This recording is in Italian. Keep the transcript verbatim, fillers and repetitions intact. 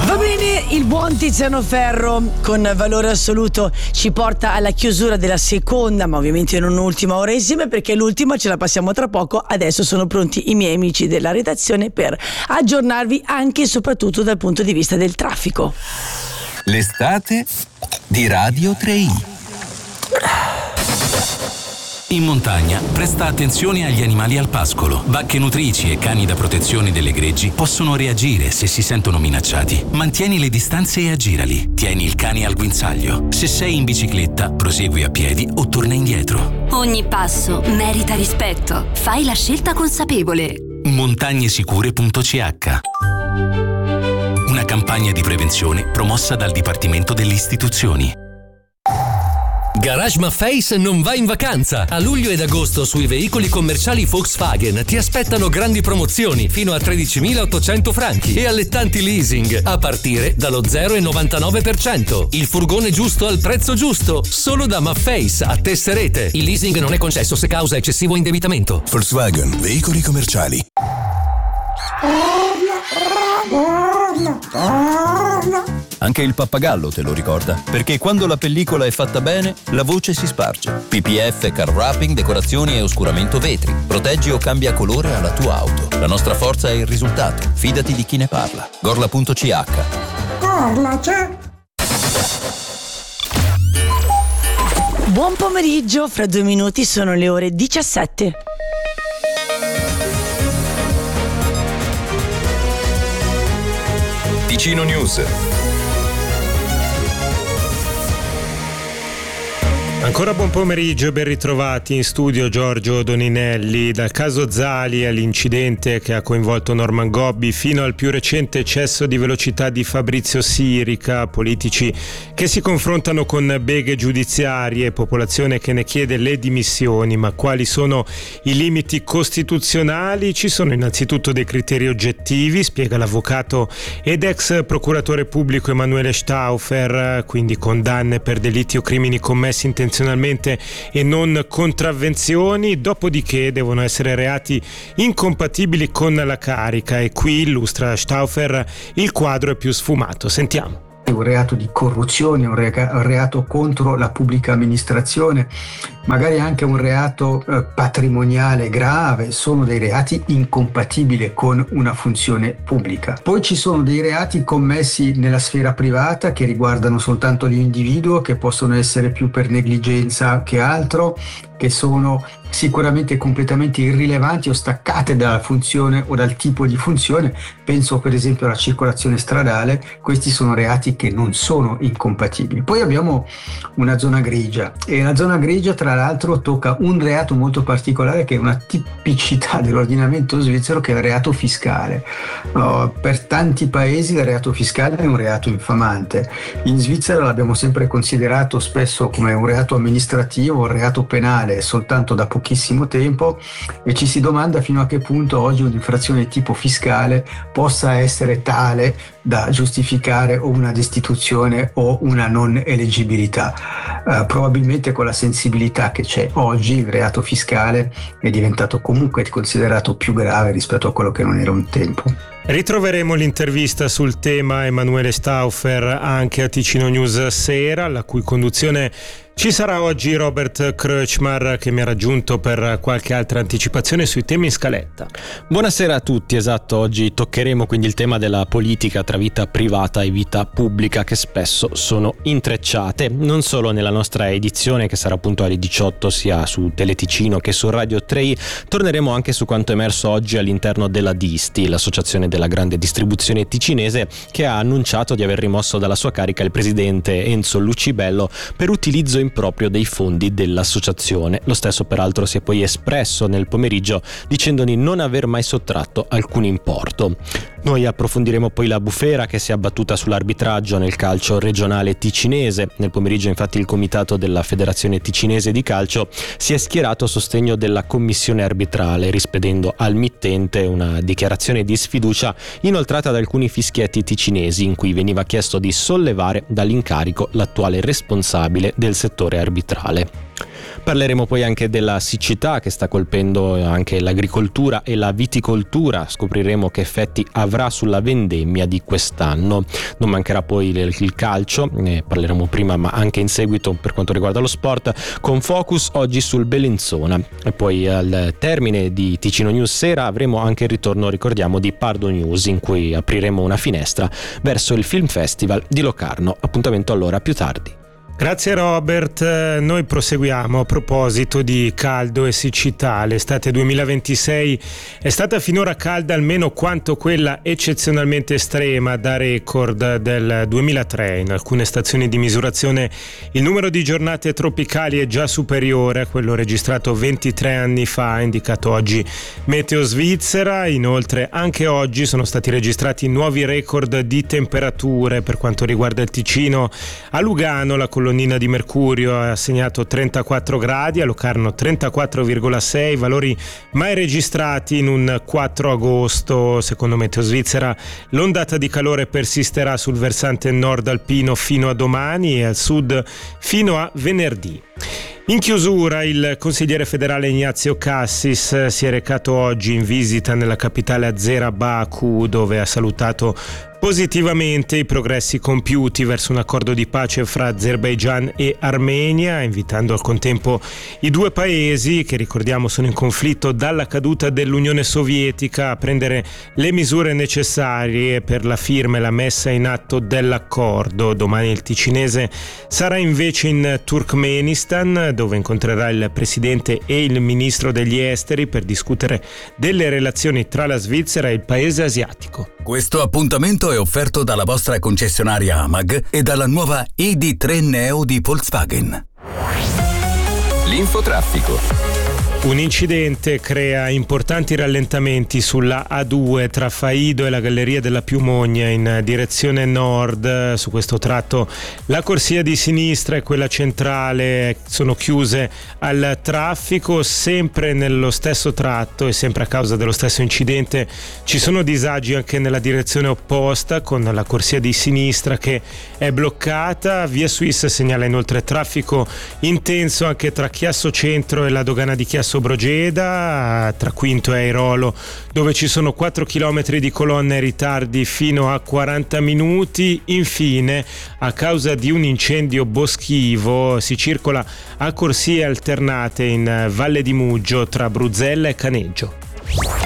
Va bene, il buon Tiziano Ferro con Valore Assoluto ci porta alla chiusura della seconda, ma ovviamente non ultima ora insieme, perché l'ultima ce la passiamo tra poco. Adesso sono pronti i miei amici della redazione per aggiornarvi anche e soprattutto dal punto di vista del traffico. L'estate di Radio tre i. In montagna presta attenzione agli animali al pascolo. Vacche nutrici e cani da protezione delle greggi possono reagire se si sentono minacciati. Mantieni le distanze e aggirali. Tieni il cane al guinzaglio. Se sei in bicicletta, prosegui a piedi o torna indietro. Ogni passo merita rispetto. Fai la scelta consapevole. Montagnesicure punto c h. Una campagna di prevenzione promossa dal Dipartimento delle Istituzioni. Garage Maffei non va in vacanza. A luglio ed agosto sui veicoli commerciali Volkswagen ti aspettano grandi promozioni fino a tredicimilaottocento franchi e allettanti leasing a partire dallo zero virgola novantanove per cento. Il furgone giusto al prezzo giusto, solo da Maffei a Tesserete. Il leasing non è concesso se causa eccessivo indebitamento. Volkswagen, veicoli commerciali. Anche il pappagallo te lo ricorda, perché quando la pellicola è fatta bene, la voce si sparge. P P F, car wrapping, decorazioni e oscuramento vetri. Proteggi o cambia colore alla tua auto. La nostra forza è il risultato. Fidati di chi ne parla. Gorla punto c h. Gorla c'è. Buon pomeriggio, fra due minuti sono le ore diciassette. Ticino News. Ancora buon pomeriggio e ben ritrovati in studio Giorgio Doninelli. Dal caso Zali all'incidente che ha coinvolto Norman Gobbi fino al più recente eccesso di velocità di Fabrizio Sirica, politici che si confrontano con beghe giudiziarie, popolazione che ne chiede le dimissioni. Ma quali sono i limiti costituzionali? Ci sono innanzitutto dei criteri oggettivi, spiega l'avvocato ed ex procuratore pubblico Emanuele Stauffer, quindi condanne per delitti o crimini commessi intenzionalmente e non contravvenzioni, dopodiché devono essere reati incompatibili con la carica, e qui illustra Stauffer il quadro è più sfumato. Sentiamo. Un reato di corruzione, un reato contro la pubblica amministrazione, magari anche un reato eh, patrimoniale grave, sono dei reati incompatibili con una funzione pubblica. Poi ci sono dei reati commessi nella sfera privata che riguardano soltanto l'individuo, che possono essere più per negligenza che altro, che sono sicuramente completamente irrilevanti o staccate dalla funzione o dal tipo di funzione. Penso per esempio alla circolazione stradale. Questi sono reati che non sono incompatibili. Poi abbiamo una zona grigia, e la zona grigia tra l'altro tocca un reato molto particolare che è una tipicità dell'ordinamento svizzero, che è il reato fiscale. Uh, per tanti paesi il reato fiscale è un reato infamante. In Svizzera l'abbiamo sempre considerato spesso come un reato amministrativo, un reato penale soltanto da pochissimo tempo, e ci si domanda fino a che punto oggi un'infrazione di tipo fiscale possa essere tale da giustificare o una destituzione o una non eleggibilità. Uh, probabilmente con la sensibilità che c'è oggi il reato fiscale è diventato comunque considerato più grave rispetto a quello che non era un tempo. Ritroveremo l'intervista sul tema Emanuele Stauffer anche a Ticino News Sera, la cui conduzione ci sarà oggi Robert Kreutzmar, che mi ha raggiunto per qualche altra anticipazione sui temi in scaletta. Buonasera a tutti, esatto, oggi toccheremo quindi il tema della politica tra vita privata e vita pubblica, che spesso sono intrecciate, non solo nella nostra edizione che sarà appunto alle diciotto sia su Teleticino che su Radio tre i. Torneremo anche su quanto emerso oggi all'interno della Disti, l'associazione della grande distribuzione ticinese, che ha annunciato di aver rimosso dalla sua carica il presidente Enzo Lucibello per utilizzo improprio dei fondi dell'associazione. Lo stesso peraltro si è poi espresso nel pomeriggio dicendo di non aver mai sottratto alcun importo. Noi approfondiremo poi la bufera che si è abbattuta sull'arbitraggio nel calcio regionale ticinese. Nel pomeriggio infatti il comitato della Federazione Ticinese di Calcio si è schierato a sostegno della commissione arbitrale, rispedendo al mittente una dichiarazione di sfiducia inoltrata da alcuni fischietti ticinesi, in cui veniva chiesto di sollevare dall'incarico l'attuale responsabile del settore arbitrale. Parleremo poi anche della siccità che sta colpendo anche l'agricoltura e la viticoltura, scopriremo che effetti avrà sulla vendemmia di quest'anno. Non mancherà poi il, il calcio, ne parleremo prima ma anche in seguito per quanto riguarda lo sport, con focus oggi sul Bellinzona. E poi al termine di Ticino News Sera avremo anche il ritorno, ricordiamo, di Pardo News, in cui apriremo una finestra verso il Film Festival di Locarno. Appuntamento allora più tardi. Grazie Robert, noi proseguiamo a proposito di caldo e siccità. L'estate duemilaventisei è stata finora calda almeno quanto quella eccezionalmente estrema da record del duemilatré. In alcune stazioni di misurazione il numero di giornate tropicali è già superiore a quello registrato ventitré anni fa, indicato oggi Meteo Svizzera. Inoltre anche oggi sono stati registrati nuovi record di temperature. Per quanto riguarda il Ticino, a Lugano la colonnina di mercurio ha segnato trentaquattro gradi, a Locarno trentaquattro virgola sei, valori mai registrati in un quattro agosto. Secondo Meteo Svizzera l'ondata di calore persisterà sul versante nord alpino fino a domani e al sud fino a venerdì. In chiusura, il consigliere federale Ignazio Cassis si è recato oggi in visita nella capitale azera Baku, dove ha salutato positivamente i progressi compiuti verso un accordo di pace fra Azerbaigian e Armenia, invitando al contempo i due paesi, che ricordiamo sono in conflitto dalla caduta dell'Unione Sovietica, a prendere le misure necessarie per la firma e la messa in atto dell'accordo. Domani il ticinese sarà invece in Turkmenistan, dove incontrerà il presidente e il ministro degli esteri per discutere delle relazioni tra la Svizzera e il paese asiatico. Questo appuntamento è offerto dalla vostra concessionaria Amag e dalla nuova I D tre Neo di Volkswagen. L'infotraffico. Un incidente crea importanti rallentamenti sulla A due tra Faido e la Galleria della Piumogna in direzione nord. Su questo tratto la corsia di sinistra e quella centrale sono chiuse al traffico. Sempre nello stesso tratto e sempre a causa dello stesso incidente ci sono disagi anche nella direzione opposta, con la corsia di sinistra che è bloccata. Via Suisse segnala inoltre traffico intenso anche tra Chiasso Centro e la dogana di Chiasso Brogeda, tra Quinto e Airolo, dove ci sono quattro chilometri di colonne e ritardi fino a quaranta minuti. Infine, a causa di un incendio boschivo, si circola a corsie alternate in Valle di Muggio tra Bruzzella e Caneggio.